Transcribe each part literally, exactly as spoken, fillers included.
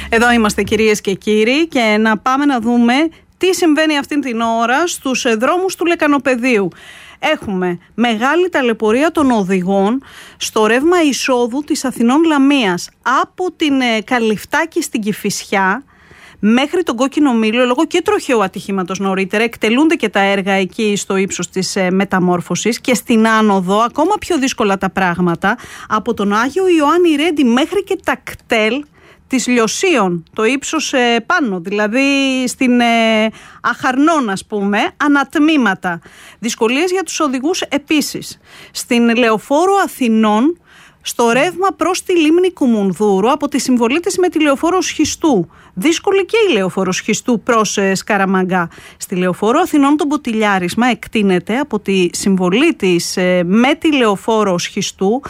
Εδώ είμαστε κυρίες και κύριοι και να πάμε να δούμε τι συμβαίνει αυτή την ώρα στους δρόμους του Λεκανοπεδίου. Έχουμε μεγάλη ταλαιπωρία των οδηγών στο ρεύμα εισόδου της Αθηνών Λαμίας από την Καλυφτάκη στην Κηφισιά μέχρι τον Κόκκινο Μήλο, λόγω και τροχαίου ατυχήματος νωρίτερα. Εκτελούνται και τα έργα εκεί στο ύψος της ε, μεταμόρφωσης, και στην άνοδο ακόμα πιο δύσκολα τα πράγματα από τον Άγιο Ιωάννη Ρέντι μέχρι και τα κτέλ της Λιωσίων, το ύψος ε, πάνω, δηλαδή στην ε, Αχαρνών, ας πούμε, ανατμήματα. Δυσκολίες για τους οδηγούς επίσης. Στην Λεωφόρο Αθηνών, στο ρεύμα προς τη λίμνη Κουμουνδούρου από τη συμβολή της με τη Λεωφόρο Σχιστού. Δύσκολη και η Λεωφόρο Σχιστού προς ε, Σκαραμαγκά. Στη Λεωφόρο Αθηνών το μποτιλιάρισμα εκτείνεται από τη συμβολή της ε, με τη Λεωφόρο Σχιστού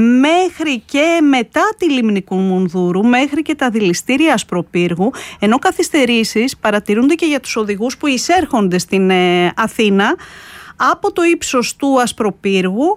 μέχρι και μετά τη λίμνη Κουμουνδούρου, μέχρι και τα δηληστήρια Ασπροπύργου, ενώ καθυστερήσεις παρατηρούνται και για τους οδηγούς που εισέρχονται στην ε, Αθήνα από το ύψος του Ασπροπύργου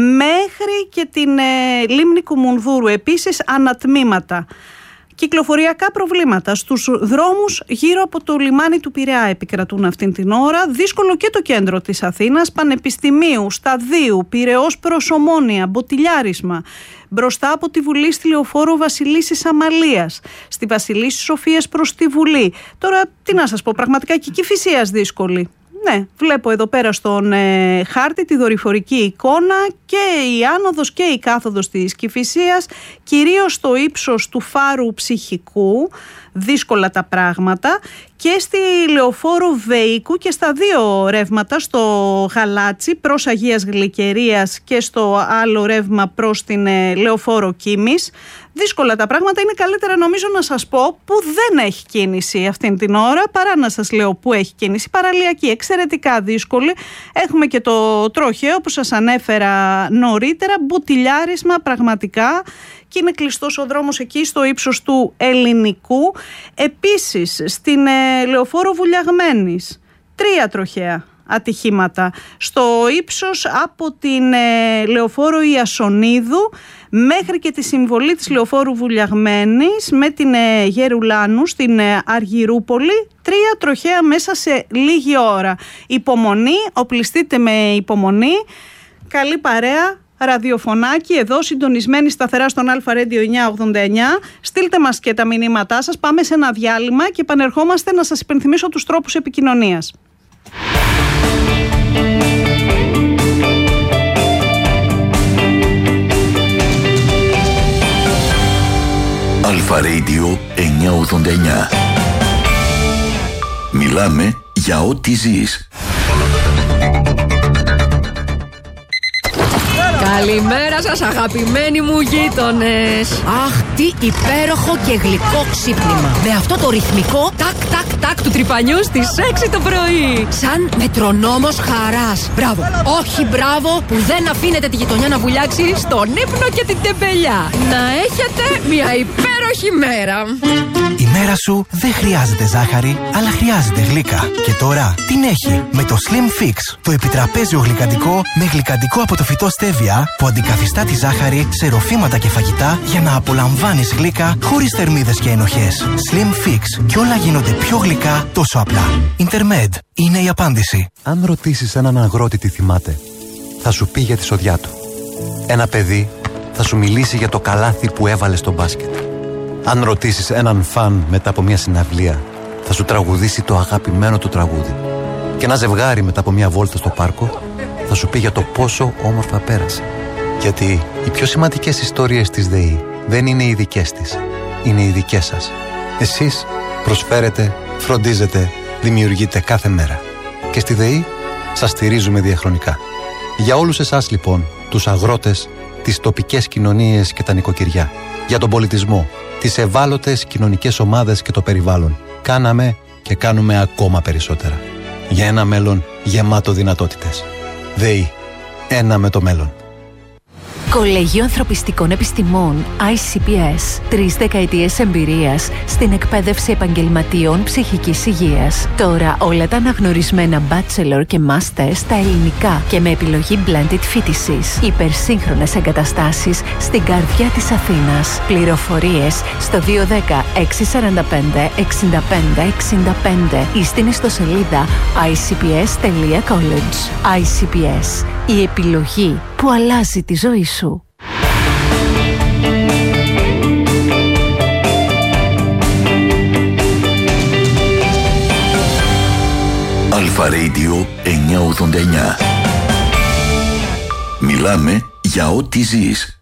μέχρι και την ε, λίμνη Κουμουνδούρου. Επίσης ανατμήματα. Κυκλοφοριακά προβλήματα στους δρόμους γύρω από το λιμάνι του Πειραιά επικρατούν αυτήν την ώρα. Δύσκολο και το κέντρο της Αθήνας, Πανεπιστημίου, Σταδίου, Πειραιώς προς Ομόνια, μποτιλιάρισμα. Μπροστά από τη Βουλή στη Λεωφόρο Βασιλίσσης Αμαλίας, στη Βασιλίσσης Σοφίας προς τη Βουλή. Τώρα τι να σας πω, πραγματικά και η Κηφισίας δύσκολη. Ναι, βλέπω εδώ πέρα στον ε, χάρτη τη δορυφορική εικόνα και η άνοδος και η κάθοδος της Κηφισίας, κυρίως στο ύψος του Φάρου Ψυχικού, δύσκολα τα πράγματα, και στη Λεωφόρο Βεϊκού και στα δύο ρεύματα, στο Γαλάτσι προς Αγίας Γλυκερίας και στο άλλο ρεύμα προς την ε, Λεωφόρο Κίμης. Δύσκολα τα πράγματα. Είναι καλύτερα νομίζω να σας πω που δεν έχει κίνηση αυτήν την ώρα παρά να σας λέω που έχει κίνηση. Παραλιακή, εξαιρετικά δύσκολη. Έχουμε και το τροχαίο που σας ανέφερα νωρίτερα, μποτιλιάρισμα πραγματικά, και είναι κλειστός ο δρόμος εκεί στο ύψος του Ελληνικού. Επίσης στην ε, Λεωφόρο Βουλιαγμένης τρία τροχαία ατυχήματα στο ύψος από την ε, Λεωφόρο Ιασονίδου μέχρι και τη συμβολή της Λεωφόρου Βουλιαγμένης με την ε, Γερουλάνου στην ε, Αργυρούπολη. Τρία τροχαία μέσα σε λίγη ώρα. Υπομονή, οπλιστείτε με υπομονή. Καλή παρέα, ραδιοφωνάκι εδώ, συντονισμένοι σταθερά στον Αλφα Radio εννιακόσια ογδόντα εννιά. Στείλτε μας και τα μηνύματά σας. Πάμε σε ένα διάλειμμα και επανερχόμαστε να σας υπενθυμίσω τους τρόπους επικοινωνίας. Αλφα Radio εννιακόσια ογδόντα εννιά. Μιλάμε για ό,τι ζεις. Καλημέρα σας αγαπημένοι μου γείτονες. Αχ, τι υπέροχο και γλυκό ξύπνημα. Με αυτό το ρυθμικό τάκ τάκ τάκ του τρυπανιού στις έξι το πρωί. Σαν μετρονόμος χαράς. Μπράβο, όχι μπράβο που δεν αφήνετε τη γειτονιά να βουλιάξει στον ύπνο και την τεμπελιά. Να έχετε μια υπέροχη μέρα. Η μέρα σου δεν χρειάζεται ζάχαρη, αλλά χρειάζεται γλύκα. Και τώρα την έχει με το Slim Fix, το επιτραπέζιο γλυκαντικό με γλυκαντικό από το φυτό στέβια που αντικαθιστά τη ζάχαρη σε ροφήματα και φαγητά για να απολαμβάνεις γλύκα χωρίς θερμίδες και ενοχές. Slim Fix, και όλα γίνονται πιο γλυκά τόσο απλά. Intermed είναι η απάντηση. Αν ρωτήσεις έναν αγρότη τι θυμάται, θα σου πει για τη σοδιά του. Ένα παιδί θα σου μιλήσει για το καλάθι που έβαλε στο μπάσκετ. Αν ρωτήσεις έναν φαν μετά από μια συναυλία, θα σου τραγουδήσει το αγαπημένο του τραγούδι. Και ένα ζευγάρι μετά από μια βόλτα στο πάρκο θα σου πει για το πόσο όμορφα πέρασε. Γιατί οι πιο σημαντικές ιστορίες της ΔΕΗ δεν είναι οι δικές της, είναι οι δικές σας. Εσείς προσφέρετε, φροντίζετε, δημιουργείτε κάθε μέρα. Και στη ΔΕΗ σας στηρίζουμε διαχρονικά. Για όλους εσάς λοιπόν, τους αγρότες, τις τοπικές κοινωνίες και τα νοικοκυριά, για τον πολιτισμό, τις ευάλωτες κοινωνικές ομάδες και το περιβάλλον, κάναμε και κάνουμε ακόμα περισσότερα. Για ένα μέλλον γεμάτο δυνατότητες. ΔΕΗ. Ένα με το μέλλον. Κολέγιο Ανθρωπιστικών Επιστημών άι σι πι ες. Τρεις δεκαετίες εμπειρίας στην εκπαίδευση επαγγελματιών ψυχικής υγείας. Τώρα όλα τα αναγνωρισμένα bachelor και master στα ελληνικά και με επιλογή blended φοιτησης. Υπερσύγχρονες εγκαταστάσεις στην καρδιά της Αθήνας. Πληροφορίες στο δύο ένα μηδέν έξι τέσσερα πέντε έξι πέντε έξι πέντε ή στην ιστοσελίδα άι σι πι ες τελεία college. άι σι πι ες. Η επιλογή που αλλάζει τη ζωή σου. Αλφα Radio εννιακόσια ογδόντα εννιά. Μιλάμε για ό,τι ζεις.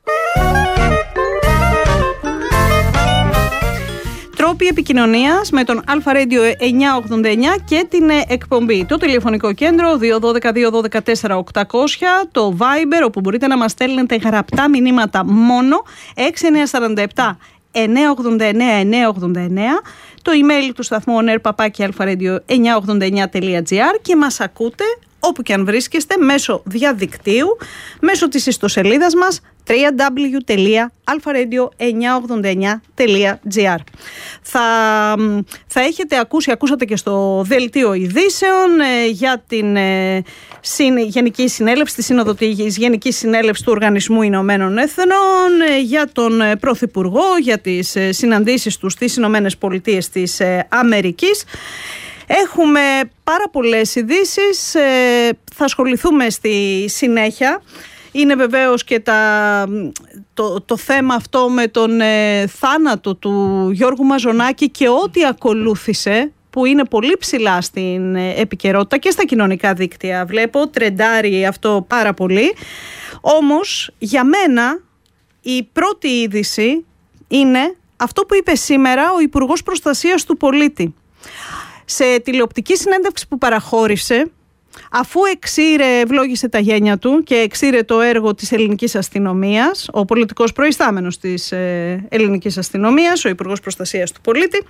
Τρόποι επικοινωνίας με τον Αλφα Radio εννιακόσια ογδόντα εννιά και την εκπομπή. Το τηλεφωνικό κέντρο δύο ένα δύο δύο ένα δύο τέσσερα οκτακόσια, το Viber όπου μπορείτε να μας στέλνετε γραπτά μηνύματα μόνο έξι εννιά τέσσερα επτά εννιακόσια ογδόντα εννέα εννιακόσια ογδόντα εννέα, το email του σταθμού on air παπάκι αλφαραdio εννιακόσια ογδόντα εννιά τελεία τζι άρ και μας ακούτε όπου και αν βρίσκεστε μέσω διαδικτύου, μέσω της ιστοσελίδας μας double-u double-u double-u τελεία αλφαραdio εννιακόσια ογδόντα εννιά τελεία τζι άρ. Θα, θα έχετε ακούσει, ακούσατε και στο δελτίο ειδήσεων ε, για την ε, συν, Γενική Συνέλευση, τη Σύνοδο της Γενικής Συνέλευσης του Οργανισμού Ηνωμένων Εθνών, ε, για τον ε, Πρωθυπουργό, για τις ε, συναντήσεις του στις Ηνωμένες Πολιτείες της ε, Αμερικής. Έχουμε πάρα πολλές ειδήσεις, ε, θα ασχοληθούμε στη συνέχεια. Είναι βεβαίως και τα, το, το θέμα αυτό με τον ε, θάνατο του Γιώργου Μαζονάκη και ό,τι ακολούθησε, που είναι πολύ ψηλά στην ε, επικαιρότητα και στα κοινωνικά δίκτυα. Βλέπω, τρεντάρει αυτό πάρα πολύ. Όμως, για μένα, η πρώτη είδηση είναι αυτό που είπε σήμερα ο Υπουργός Προστασίας του Πολίτη. Σε τηλεοπτική συνέντευξη που παραχώρησε, αφού εξήρε, ευλόγησε τα γένια του και εξήρε το έργο της ελληνικής αστυνομίας, ο πολιτικός προϊστάμενος της ε, ελληνικής αστυνομίας, ο Υπουργός Προστασίας του Πολίτη,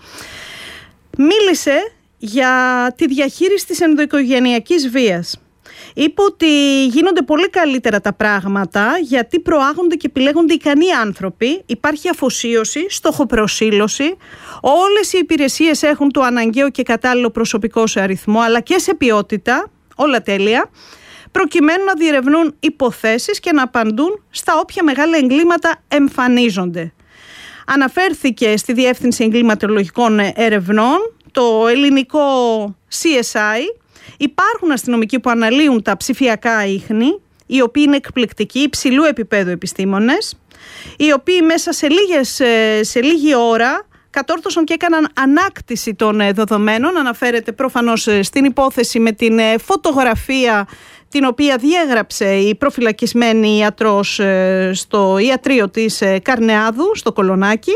μίλησε για τη διαχείριση της ενδοοικογενειακής βίας. Είπε ότι γίνονται πολύ καλύτερα τα πράγματα γιατί προάγονται και επιλέγονται ικανοί άνθρωποι, υπάρχει αφοσίωση, στοχοπροσήλωση, όλες οι υπηρεσίες έχουν το αναγκαίο και κατάλληλο προσωπικό σε αριθμό αλλά και σε ποιότητα, όλα τέλεια, προκειμένου να διερευνούν υποθέσεις και να απαντούν στα όποια μεγάλα εγκλήματα εμφανίζονται. Αναφέρθηκε στη Διεύθυνση Εγκληματολογικών Ερευνών, το ελληνικό σι ες άι. Υπάρχουν αστυνομικοί που αναλύουν τα ψηφιακά ίχνη, οι οποίοι είναι εκπληκτικοί, υψηλού επίπεδου επιστήμονες, οι οποίοι μέσα σε, λίγες, σε λίγη ώρα κατόρθωσαν και έκαναν ανάκτηση των δεδομένων. Αναφέρεται προφανώς στην υπόθεση με την φωτογραφία την οποία διέγραψε η προφυλακισμένη ιατρός στο ιατρείο της Καρνεάδου, στο Κολονάκι.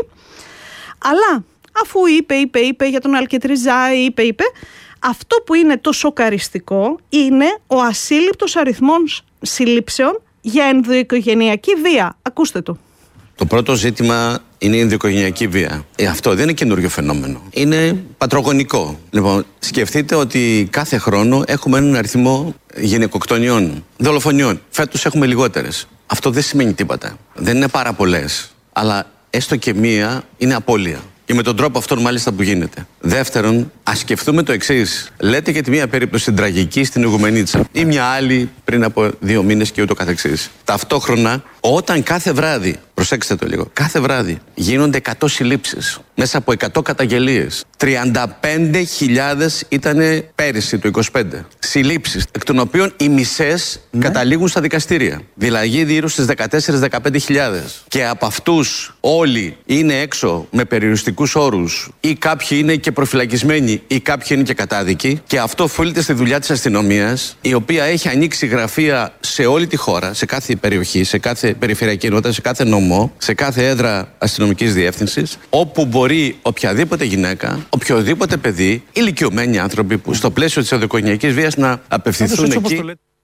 Αλλά αφού είπε, είπε, είπε για τον Αλκετριζά, είπε, είπε, αυτό που είναι το σοκαριστικό είναι ο ασύλληπτος αριθμός συλλήψεων για ενδοοικογενειακή βία. Ακούστε το. Το πρώτο ζήτημα είναι η ενδοοικογενειακή βία. Ε, αυτό δεν είναι καινούριο φαινόμενο. Είναι πατρογονικό. Λοιπόν, σκεφτείτε ότι κάθε χρόνο έχουμε έναν αριθμό γυναικοκτονιών, δολοφονιών. Φέτος έχουμε λιγότερες. Αυτό δεν σημαίνει τίποτα. Δεν είναι πάρα πολλές. Αλλά έστω και μία είναι απώλεια. Και με τον τρόπο αυτόν μάλιστα που γίνεται. Δεύτερον, ας σκεφτούμε το εξής. Λέτε για τη μία περίπτωση τραγική στην Ιγουμενίτσα ή μια άλλη πριν από δύο μήνες και ούτω καθεξής. Ταυτόχρονα, όταν κάθε βράδυ, προσέξτε το λίγο, κάθε βράδυ γίνονται εκατό συλλήψεις μέσα από εκατό καταγγελίες. τριάντα πέντε χιλιάδες ήταν πέρυσι το είκοσι πέντε. Συλλήψεις, εκ των οποίων οι μισές ναι. καταλήγουν στα δικαστήρια. Δηλαδή γύρω στις δεκατέσσερις με δεκαπέντε χιλιάδες. Και από αυτούς όλοι είναι έξω με περιοριστικούς όρους ή κάποιοι είναι και προφυλακισμένοι ή κάποιοι είναι και κατάδικοι. Και αυτό οφείλεται στη δουλειά της αστυνομίας, η οποία έχει ανοίξει γραφεία σε όλη τη χώρα, σε κάθε περιοχή, σε κάθε περιφερειακή ενότητα, σε κάθε νομό, σε κάθε έδρα αστυνομικής διεύθυνσης, όπου μπορεί οποιαδήποτε γυναίκα, οποιοδήποτε παιδί, ηλικιωμένοι άνθρωποι που στο πλαίσιο της ενδοοικογενειακής βίας να απευθυνθούν εκεί.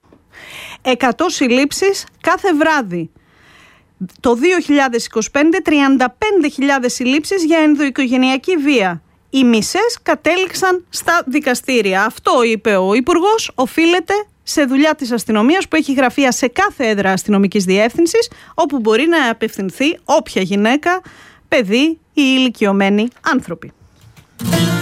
εκατό συλλήψεις κάθε βράδυ. Το δύο χιλιάδες είκοσι πέντε, τριάντα πέντε χιλιάδες συλλήψεις για ενδοοικογενειακή βία. Οι μισές κατέληξαν στα δικαστήρια. Αυτό είπε ο Υπουργός, οφείλεται σε δουλειά της αστυνομίας που έχει γραφεία σε κάθε έδρα αστυνομικής διεύθυνσης, όπου μπορεί να απευθυνθεί όποια γυναίκα, παιδί ή ηλικιωμένοι άνθρωποι.